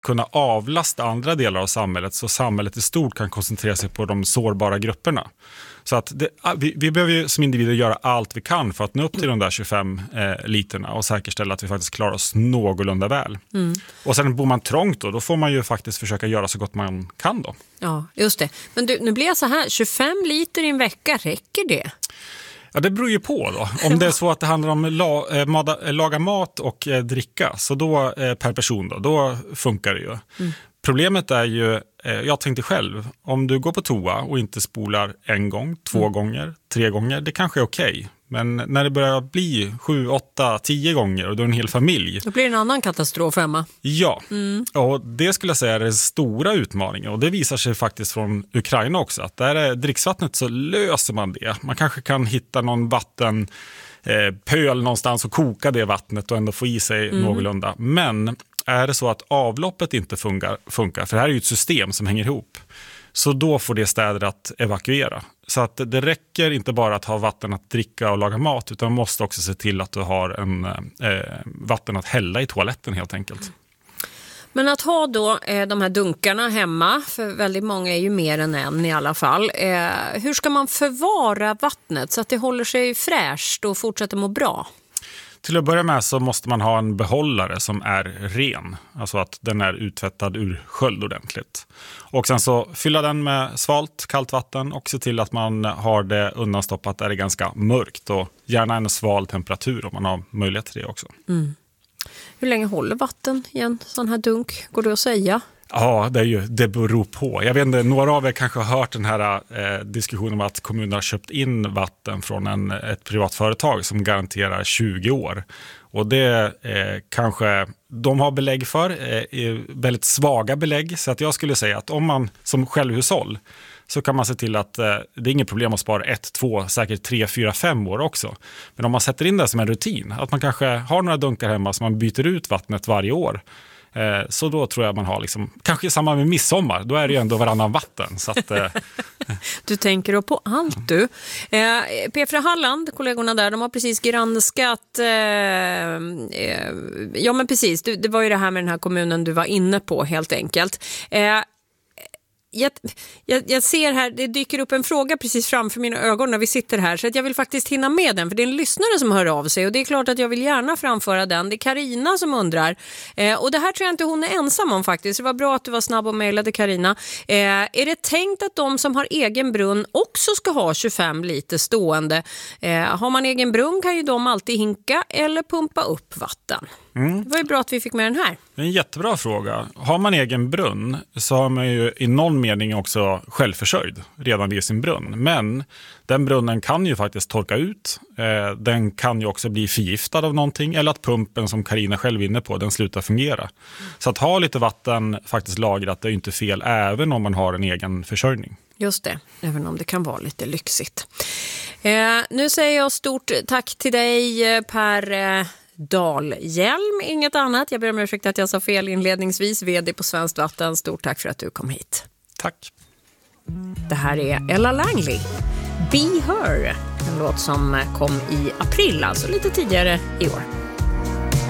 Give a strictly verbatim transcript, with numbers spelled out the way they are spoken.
kunna avlasta andra delar av samhället så samhället i stort kan koncentrera sig på de sårbara grupperna. Så att det, vi, vi behöver ju som individer göra allt vi kan för att nå upp till de där tjugofem eh, literna och säkerställa att vi faktiskt klarar oss någorlunda väl. Mm. Och sen bor man trångt då, då får man ju faktiskt försöka göra så gott man kan då. Ja, just det. Men du, nu blir jag så här, tjugofem liter i en vecka, räcker det? Ja, det beror ju på då. Om det är så att det handlar om la, eh, mada, laga mat och eh, dricka, så då eh, per person då, då funkar det ju. Mm. Problemet är ju, eh, jag tänkte själv, om du går på toa och inte spolar en gång, två mm. gånger, tre gånger, det kanske är okej. Men när det börjar bli sju, åtta, tio gånger och då är en hel familj. Då blir det en annan katastrof hemma. Ja, mm. och det skulle jag säga är den stora utmaningen. Och det visar sig faktiskt från Ukraina också. Att där är dricksvattnet så löser man det. Man kanske kan hitta någon vatten... Eh, pöl någonstans och koka det vattnet och ändå få i sig mm. någorlunda. Men är det så att avloppet inte funkar, funkar, för det här är ju ett system som hänger ihop, så då får det städer att evakuera. Så att det räcker inte bara att ha vatten att dricka och laga mat, utan man måste också se till att du har en, eh, vatten att hälla i toaletten helt enkelt. Men att ha då eh, de här dunkarna hemma, för väldigt många är ju mer än en i alla fall. Eh, hur ska man förvara vattnet så att det håller sig fräscht och fortsätter må bra? Till att börja med så måste man ha en behållare som är ren. Alltså att den är uttvättad ur sköld ordentligt. Och sen så fylla den med svalt, kallt vatten och se till att man har det undanstoppat där det är ganska mörkt. Och gärna en sval temperatur om man har möjlighet till det också. Mm. Hur länge håller vatten i en sån här dunk? Går det att säga? Ja, det, är ju, det beror på. Jag vet inte, några av er kanske har hört den här eh, diskussionen om att kommunen har köpt in vatten från en, ett privat företag som garanterar tjugo år. Och det eh, kanske de har belägg för, eh, väldigt svaga belägg. Så att jag skulle säga att om man som självhushåll så kan man se till att eh, det är inget problem att spara ett, två, säkert tre, fyra, fem år också. Men om man sätter in det som en rutin, att man kanske har några dunkar hemma som man byter ut vattnet varje år. Eh, så då tror jag man har liksom, kanske samma med midsommar, då är det ju ändå varannan vatten. Så att, eh. Du tänker då på allt du. Eh, P fyra Halland, kollegorna där, de har precis granskat, eh, eh, ja men precis, du, det var ju det här med den här kommunen du var inne på helt enkelt. Eh, Jag, jag, jag ser här, det dyker upp en fråga precis framför mina ögon när vi sitter här, så att jag vill faktiskt hinna med den, för det är en lyssnare som hör av sig och det är klart att jag vill gärna framföra den. Det är Karina som undrar, eh, och det här tror jag inte hon är ensam om faktiskt. Det var bra att du var snabb och mejlade, Karina. Eh, är det tänkt att de som har egen brunn också ska ha tjugofem liter stående? Eh, har man egen brunn kan ju de alltid hinka eller pumpa upp vatten. Mm. Det var ju bra att vi fick med den här. Det är en jättebra fråga. Har man egen brunn så har man ju i någon mening också självförsörjd redan i sin brunn. Men den brunnen kan ju faktiskt torka ut. Eh, den kan ju också bli förgiftad av någonting. Eller att pumpen som Karina själv är inne på, den slutar fungera. Mm. Så att ha lite vatten faktiskt lagrat, det är inte fel även om man har en egen försörjning. Just det, även om det kan vara lite lyxigt. Eh, nu säger jag stort tack till dig, Per eh, Dahlhjelm, inget annat. Jag ber om ursäkt att jag sa fel inledningsvis. Vd på Svenskt Vatten, stort tack för att du kom hit. Tack. Det här är Ella Langley, Be Her, en låt som kom i april, alltså lite tidigare i år.